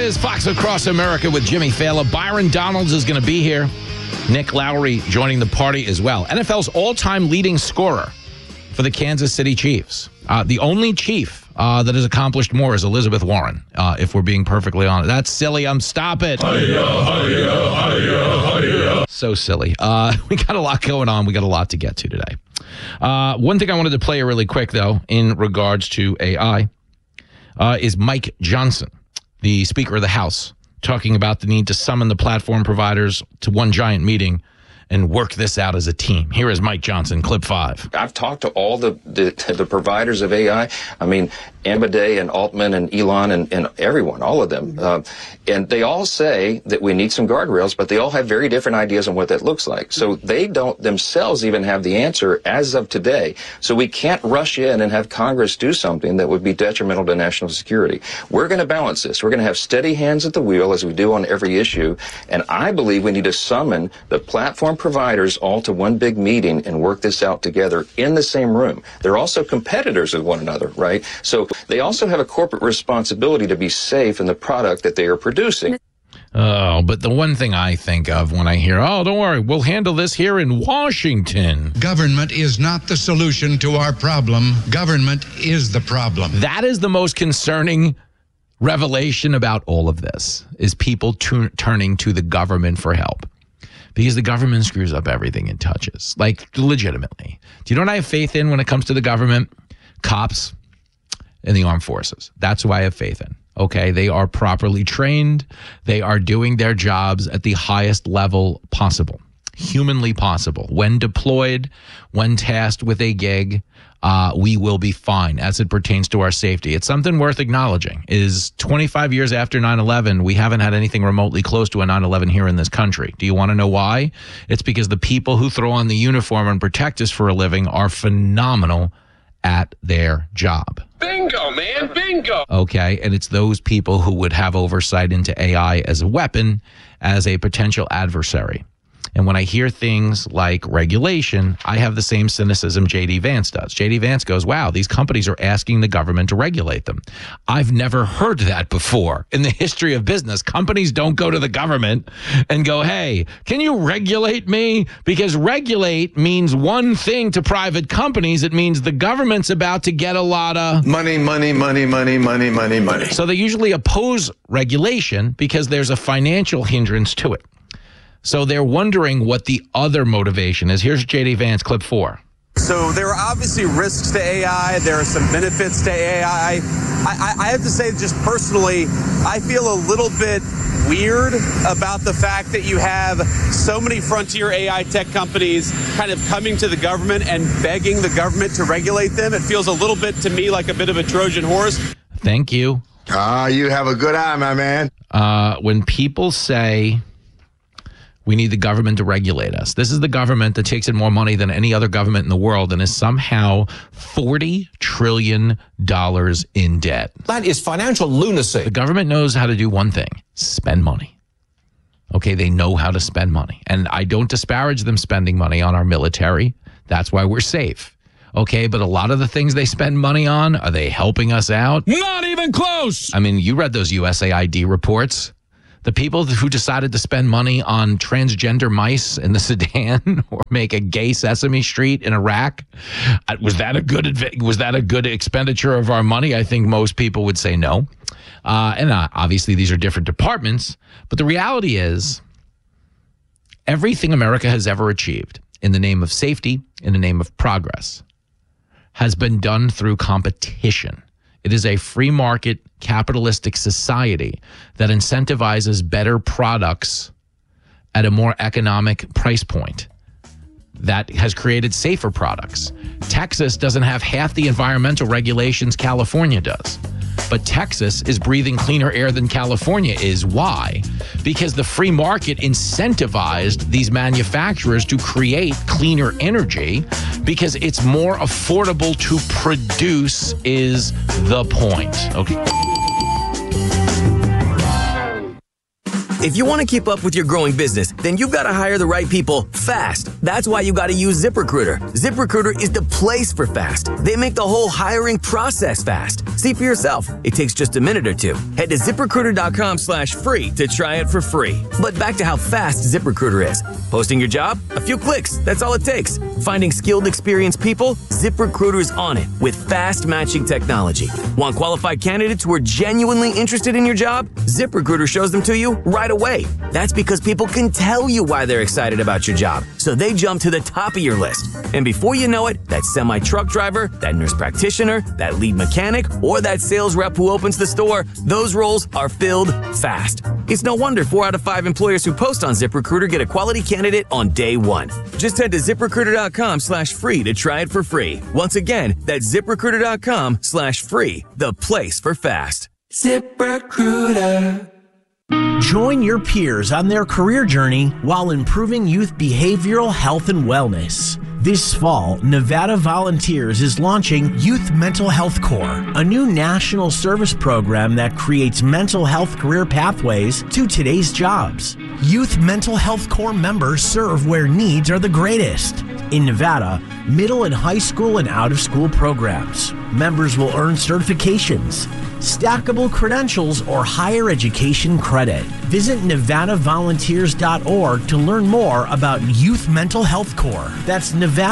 is Fox Across America with Jimmy Fallon. Byron Donalds is going to be here. Nick Lowry joining the party as well. NFL's all-time leading scorer for the Kansas City Chiefs. The only Chief that has accomplished more is Elizabeth Warren, if we're being perfectly honest. That's silly. Stop it. So silly. We got a lot going on. We got a lot to get to today. One thing I wanted to play really quick, though, in regards to AI, is Mike Johnson, the Speaker of the House, talking about the need to summon the platform providers to one giant meeting and work this out as a team. Here is Mike Johnson, clip 5. I've talked to all the providers of AI. I mean, Amaday and Altman and Elon and everyone, all of them. And they all say that we need some guardrails, but they all have very different ideas on what that looks like. So they don't themselves even have the answer as of today. So we can't rush in and have Congress do something that would be detrimental to national security. We're going to balance this. We're going to have steady hands at the wheel as we do on every issue. And I believe we need to summon the platform providers all to one big meeting and work this out together in the same room. They're also competitors of one another, right? So they also have a corporate responsibility to be safe in the product that they are producing. Oh, but the one thing I think of when I hear, oh, don't worry, we'll handle this here in Washington. Government is not the solution to our problem. Government is the problem. That is the most concerning revelation about all of this, is people turning to the government for help. Because the government screws up everything it touches. Like, legitimately. Do you know what I have faith in when it comes to the government? Cops and the armed forces. That's who I have faith in. Okay, they are properly trained. They are doing their jobs at the highest level possible, humanly possible. When deployed, when tasked with a gig, we will be fine as it pertains to our safety. It's something worth acknowledging. Is 25 years after 9/11, we haven't had anything remotely close to a 9/11 here in this country. Do you want to know why? It's because the people who throw on the uniform and protect us for a living are phenomenal at their job. Bingo, man, bingo. Okay, and it's those people who would have oversight into AI as a weapon, as a potential adversary. And when I hear things like regulation, I have the same cynicism J.D. Vance does. J.D. Vance goes, wow, these companies are asking the government to regulate them. I've never heard that before in the history of business. Companies don't go to the government and go, hey, can you regulate me? Because regulate means one thing to private companies. It means the government's about to get a lot of money. So they usually oppose regulation because there's a financial hindrance to it. So they're wondering what the other motivation is. Here's J.D. Vance, clip 4. So there are obviously risks to AI. There are some benefits to AI. I have to say, just personally, I feel a little bit weird about the fact that you have so many frontier AI tech companies kind of coming to the government and begging the government to regulate them. It feels a little bit to me like a bit of a Trojan horse. Thank you. You have a good eye, my man. When people say we need the government to regulate us, this is the government that takes in more money than any other government in the world and is somehow $40 trillion in debt. That is financial lunacy. The government knows how to do one thing: spend money. Okay, they know how to spend money. And I don't disparage them spending money on our military. That's why we're safe. Okay, but a lot of the things they spend money on, are they helping us out? Not even close. I mean, you read those USAID reports. The people who decided to spend money on transgender mice in the Sudan or make a gay Sesame Street in Iraq, was that a good expenditure of our money? I think most people would say no. And obviously these are different departments, but the reality is everything America has ever achieved in the name of safety, in the name of progress, has been done through competition. It is a free market capitalistic society that incentivizes better products at a more economic price point. That has created safer products. Texas doesn't have half the environmental regulations California does. But Texas is breathing cleaner air than California is. Why? Because the free market incentivized these manufacturers to create cleaner energy because it's more affordable to produce is the point. Okay. If you want to keep up with your growing business, then you've got to hire the right people fast. That's why you got to use ZipRecruiter. ZipRecruiter is the place for fast. They make the whole hiring process fast. See for yourself. It takes just a minute or two. Head to ZipRecruiter.com/free to try it for free. But back to how fast ZipRecruiter is. Posting your job? A few clicks. That's all it takes. Finding skilled, experienced people? ZipRecruiter is on it with fast matching technology. Want qualified candidates who are genuinely interested in your job? ZipRecruiter shows them to you right away. That's because people can tell you why they're excited about your job, so they jump to the top of your list. And before you know it, that semi-truck driver, that nurse practitioner, that lead mechanic, or that sales rep who opens the store, those roles are filled fast. It's no wonder 4 out of 5 employers who post on ZipRecruiter get a quality candidate on day one. Just head to ZipRecruiter.com/free to try it for free. Once again, that's ZipRecruiter.com/free, the place for fast. ZipRecruiter. Join your peers on their career journey while improving youth behavioral health and wellness. This fall, Nevada Volunteers is launching Youth Mental Health Corps, a new national service program that creates mental health career pathways to today's jobs. Youth Mental Health Corps members serve where needs are the greatest. In Nevada, middle and high school and out-of-school programs. Members will earn certifications, stackable credentials, or higher education credit. Visit NevadaVolunteers.org to learn more about Youth Mental Health Corps. That's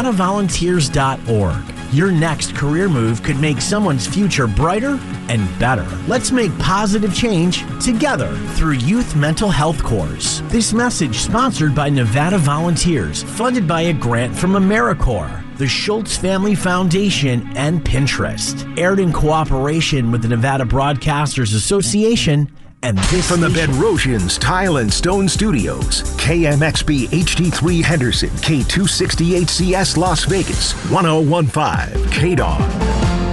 NevadaVolunteers.org. Your next career move could make someone's future brighter and better. Let's make positive change together through Youth Mental Health Corps. This message sponsored by Nevada Volunteers, funded by a grant from AmeriCorps, the Schultz Family Foundation, and Pinterest. Aired in cooperation with the Nevada Broadcasters Association and this from the Bedrosians Tile and Stone Studios, KMXB HD3 Henderson, K268CS Las Vegas, 1015 KDOG.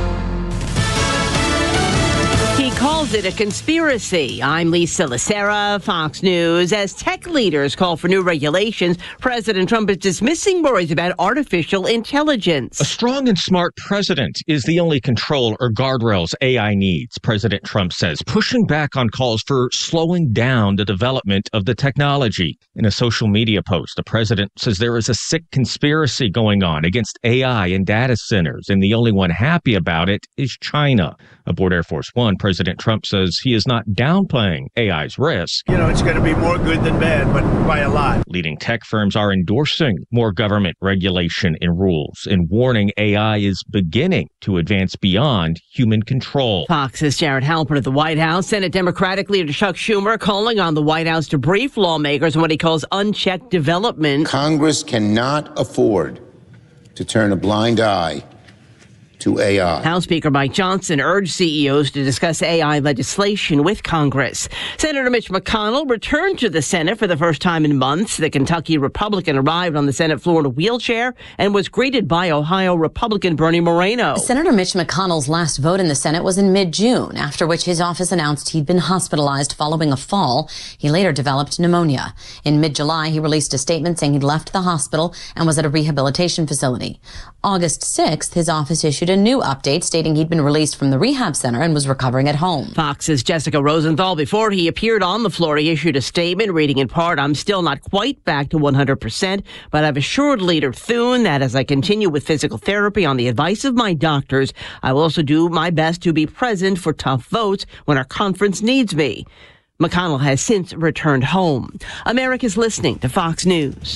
He calls it a conspiracy. I'm Lisa Lacera, Fox News. As tech leaders call for new regulations, President Trump is dismissing worries about artificial intelligence. A strong and smart president is the only control or guardrails AI needs, President Trump says, pushing back on calls for slowing down the development of the technology. In a social media post, the president says there is a sick conspiracy going on against AI and data centers, and the only one happy about it is China. Aboard Air Force One, President Trump says he is not downplaying AI's risk. You know, it's going to be more good than bad, but by a lot. Leading tech firms are endorsing more government regulation and rules and warning AI is beginning to advance beyond human control. Fox's Jared Halpern at the White House. Senate Democratic leader Chuck Schumer calling on the White House to brief lawmakers on what he calls unchecked development. Congress cannot afford to turn a blind eye to AI. House Speaker Mike Johnson urged CEOs to discuss AI legislation with Congress. Senator Mitch McConnell returned to the Senate for the first time in months. The Kentucky Republican arrived on the Senate floor in a wheelchair and was greeted by Ohio Republican Bernie Moreno. Senator Mitch McConnell's last vote in the Senate was in mid-June, after which his office announced he'd been hospitalized following a fall. He later developed pneumonia. In mid-July, he released a statement saying he'd left the hospital and was at a rehabilitation facility. August 6th, his office issued a new update stating he'd been released from the rehab center and was recovering at home. Fox's Jessica Rosenthal, before he appeared on the floor, he issued a statement reading in part, "I'm still not quite back to 100%, but I've assured Leader Thune that as I continue with physical therapy on the advice of my doctors, I will also do my best to be present for tough votes when our conference needs me." McConnell has since returned home. America's listening to Fox News.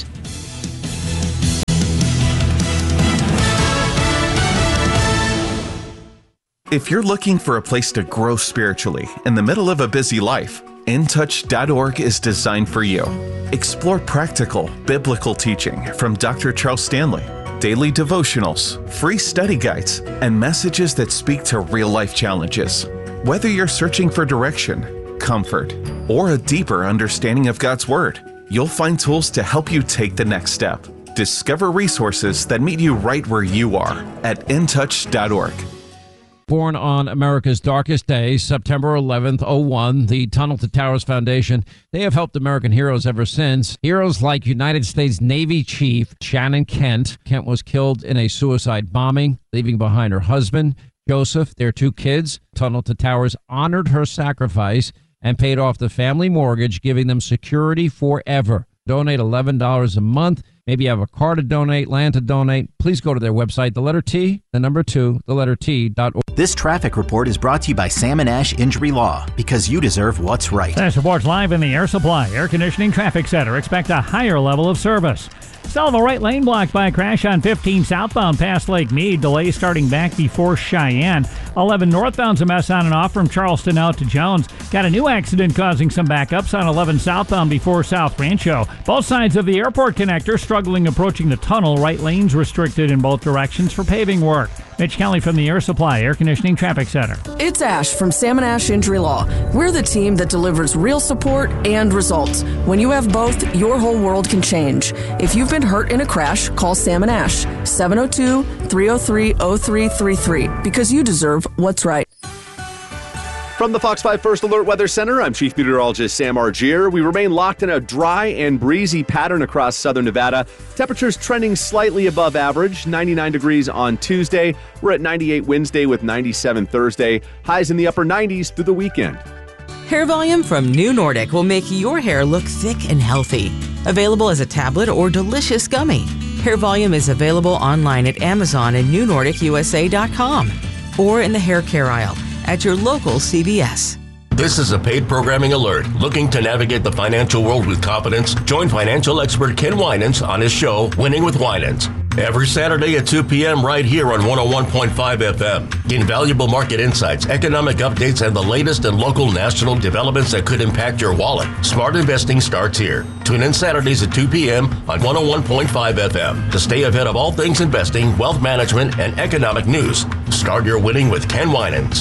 If you're looking for a place to grow spiritually in the middle of a busy life, InTouch.org is designed for you. Explore practical, biblical teaching from Dr. Charles Stanley, daily devotionals, free study guides, and messages that speak to real-life challenges. Whether you're searching for direction, comfort, or a deeper understanding of God's Word, you'll find tools to help you take the next step. Discover resources that meet you right where you are at InTouch.org. Born on America's darkest day, September 11th, 01, the Tunnel to Towers Foundation, they have helped American heroes ever since. Heroes like United States Navy Chief Shannon Kent. Kent was killed in a suicide bombing, leaving behind her husband, Joseph, their 2 kids. Tunnel to Towers honored her sacrifice and paid off the family mortgage, giving them security forever. Donate $11 a month. Maybe you have a car to donate, land to donate. Please go to their website, the letter T, the number 2, the letter T.org. This traffic report is brought to you by Sam & Ash Injury Law, because you deserve what's right. This report's live in the Air Supply Air Conditioning Traffic Center. Expect a higher level of service. Still the right lane blocked by a crash on 15 southbound past Lake Mead. Delays starting back before Cheyenne. 11 northbound's a mess on and off from Charleston out to Jones. Got a new accident causing some backups on 11 southbound before South Rancho. Both sides of the airport connector struggling approaching the tunnel. Right lanes restricted in both directions for paving work. Mitch Kelly from the Air Supply Air Conditioning Traffic Center. It's Ash from Sam & Ash Injury Law. We're the team that delivers real support and results. When you have both, your whole world can change. If you've been hurt in a crash, call Sam & Ash, 702-303-0333, because you deserve what's right. From the Fox 5 First Alert Weather Center, I'm Chief Meteorologist Sam Argier. We remain locked in a dry and breezy pattern across southern Nevada. Temperatures trending slightly above average, 99 degrees on Tuesday. We're at 98 Wednesday with 97 Thursday. Highs in the upper 90s through the weekend. Hair Volume from New Nordic will make your hair look thick and healthy. Available as a tablet or delicious gummy. Hair Volume is available online at Amazon and NewNordicUSA.com or in the hair care aisle at your local CVS. This is a paid programming alert. Looking to navigate the financial world with confidence? Join financial expert Ken Winans on his show, Winning with Winans. Every Saturday at 2 p.m. right here on 101.5 FM. Gain valuable market insights, economic updates, and the latest in local national developments that could impact your wallet. Smart investing starts here. Tune in Saturdays at 2 p.m. on 101.5 FM to stay ahead of all things investing, wealth management, and economic news. Start your winning with Ken Winans.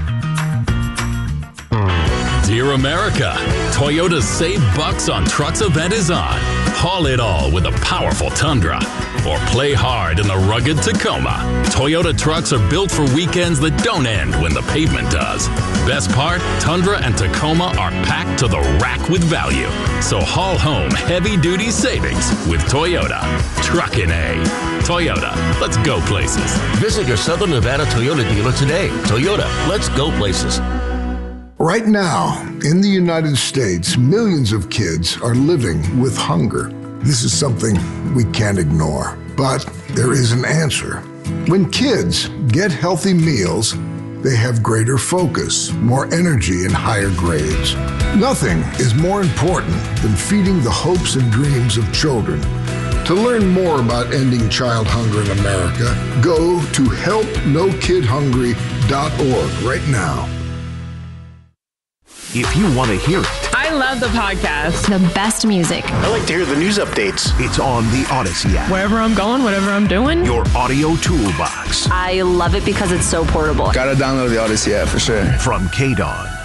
Dear America, Toyota's Save Bucks on Trucks event is on. Haul it all with a powerful Tundra. Or play hard in the rugged Tacoma. Toyota trucks are built for weekends that don't end when the pavement does. Best part, Tundra and Tacoma are packed to the rack with value. So haul home heavy-duty savings with Toyota. Truckin' A. Toyota, let's go places. Visit your Southern Nevada Toyota dealer today. Toyota, let's go places. Right now, in the United States, millions of kids are living with hunger. This is something we can't ignore, but there is an answer. When kids get healthy meals, they have greater focus, more energy, and higher grades. Nothing is more important than feeding the hopes and dreams of children. To learn more about ending child hunger in America, go to helpnokidhungry.org right now. If you want to hear it, I love the podcast. The best music. I like to hear the news updates. It's on the Odyssey app. Wherever I'm going, whatever I'm doing. Your audio toolbox. I love it because it's so portable. Gotta download the Odyssey app for sure. From KDON.